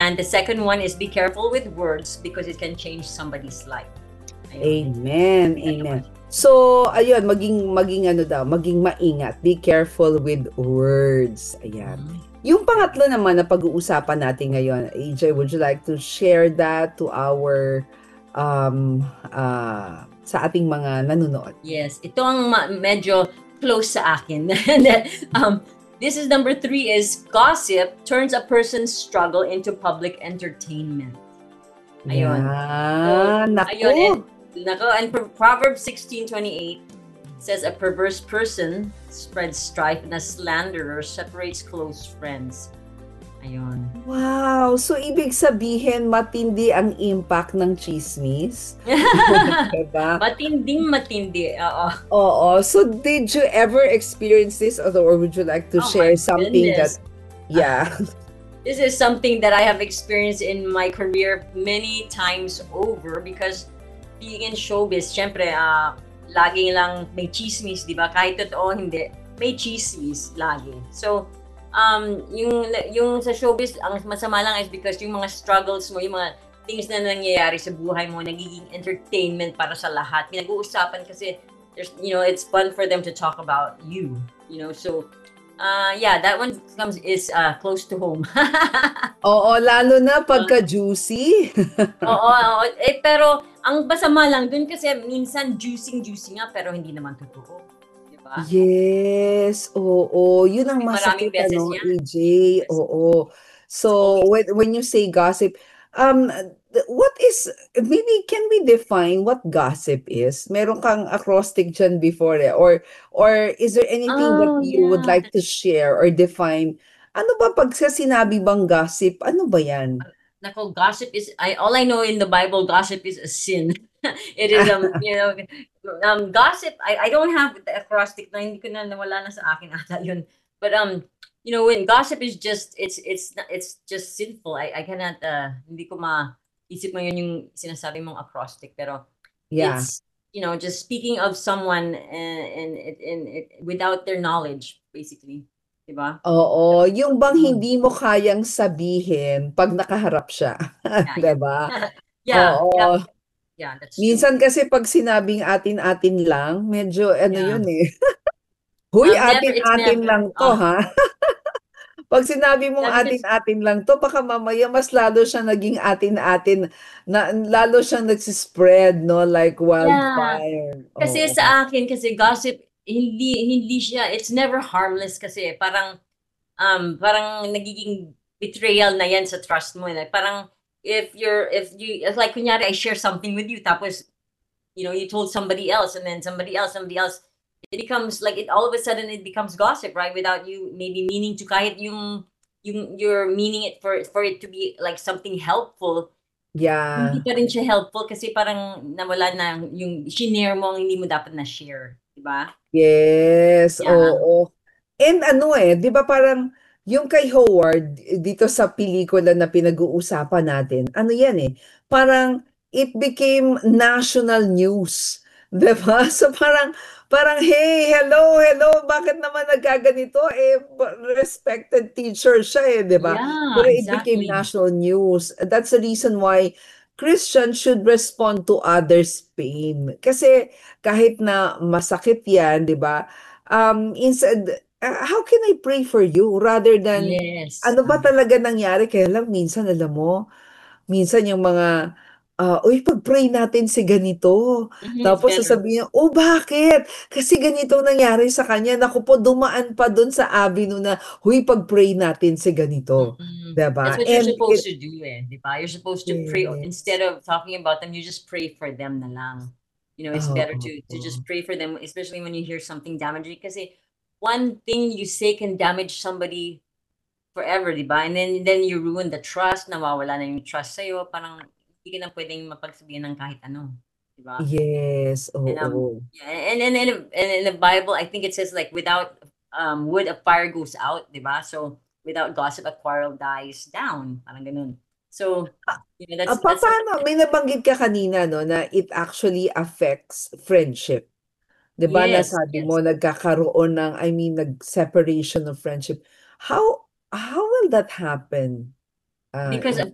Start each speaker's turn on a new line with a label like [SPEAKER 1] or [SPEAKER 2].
[SPEAKER 1] And the second one is be careful with words because it can change somebody's life. Ayun.
[SPEAKER 2] Amen. Amen. So, ayun, maging maingat. Be careful with words. Ayan. Yung pangatlo naman na pag-uusapan natin ngayon, AJ, would you like to share that to our sa ating mga nanonood?
[SPEAKER 1] Yes, ito ang medyo close sa akin. This is number 3 is gossip turns a person's struggle into public entertainment. Ayun.
[SPEAKER 2] Naku.
[SPEAKER 1] And Proverbs 16:28 says a perverse person spreads strife and a slanderer separates close friends. Ayun.
[SPEAKER 2] Wow! So, ibig sabihin, matindi ang impact ng chismis? Diba?
[SPEAKER 1] Matindi.
[SPEAKER 2] Oo. So, did you ever experience this? Or would you like to share something
[SPEAKER 1] goodness. This is something that I have experienced in my career many times over because being in showbiz, syempre, laging lang may chismis, di ba? Kahit totoo, hindi. May chismis lagi. So, yung sa showbiz, ang masama lang is because yung mga struggles mo, yung mga things na nangyayari sa buhay mo, nagiging entertainment para sa lahat. Pinag-uusapan kasi, it's fun for them to talk about you. So, that one is close to home.
[SPEAKER 2] Oo, lalo na pagka-juicy.
[SPEAKER 1] Oo. Pero, ang masama lang dun kasi minsan juicy nga pero hindi naman totoo. Diba?
[SPEAKER 2] Yes, oo. Yun ang masakit, AJ. Oo. So, when you say gossip, what is, maybe can we define what gossip is? Meron kang acrostic dyan before or is there anything that you would like to share or define? Ano ba pag sa sinabi bang gossip, ano ba yan?
[SPEAKER 1] Nako, gossip is, all I know in the Bible, gossip is a sin. It is, gossip, I don't have the acrostic na, hindi ko na nawala na sa akin ata yun. But, when gossip is just, it's just sinful. I cannot, hindi ko isip mo yun yung sinasabi mong acrostic. Pero, it's, just speaking of someone and without their knowledge, basically. Diba?
[SPEAKER 2] Oo, yung bang hindi mo kayang sabihin pag nakaharap siya. Diba? Oo.
[SPEAKER 1] Yeah, that's
[SPEAKER 2] minsan true. Kasi pag sinabing atin-atin lang, medyo yun eh. Huy, atin-atin lang to, ha? Pag sinabi mong atin-atin lang to, baka mamaya mas lalo siyang naging atin-atin, lalo siyang nagsispread, no? Like wildfire.
[SPEAKER 1] Kasi sa akin, kasi gossip, hindi siya, it's never harmless kasi parang nagiging betrayal na yan sa trust mo. Like, parang if like kunyari I share something with you tapos you told somebody else and then somebody else, it becomes like all of a sudden it becomes gossip, right? Without you maybe meaning to, kahit you're meaning it for it to be like something helpful.
[SPEAKER 2] Yeah.
[SPEAKER 1] Hindi pa rin siya helpful kasi parang nawala na yung shinare mo ang hindi mo dapat na share, di ba?
[SPEAKER 2] Yes, oo. And di ba parang yung kay Howard dito sa pelikula na pinag-uusapan natin, yan parang it became national news. Diba? So parang hey, hello, bakit naman nagkaganito? Respected teacher siya diba?
[SPEAKER 1] Yeah,
[SPEAKER 2] Pero it became national news. That's the reason why Christians should respond to others' pain. Kasi kahit na masakit yan, diba? Instead, how can I pray for you rather than ano ba talaga nangyari? Kaya lang minsan, alam mo, minsan yung mga uy, pag-pray natin si ganito. Tapos sasabihin, bakit? Kasi ganito nangyari sa kanya. Naku po, dumaan pa dun sa avenue na, huy, pag-pray natin si ganito. Diba?
[SPEAKER 1] That's what you're supposed to do diba? You're supposed to pray, instead of talking about them, you just pray for them na lang. It's better to just pray for them, especially when you hear something damaging. Kasi one thing you say can damage somebody forever, diba? And then you ruin the trust, nawawala na yung trust sa'yo, parang hindi ka na pwedeng mapagsabihan ng kahit ano, diba?
[SPEAKER 2] Yes, oo.
[SPEAKER 1] And in the Bible, I think it says like without wood, a fire goes out, diba? So without gossip, a quarrel dies down, parang ganun. So, that's
[SPEAKER 2] paano, may nabanggit ka kanina, no, na it actually affects friendship. Diba, nasabi mo, nagkakaroon ng, nag-separation of friendship. How will that happen?
[SPEAKER 1] Because of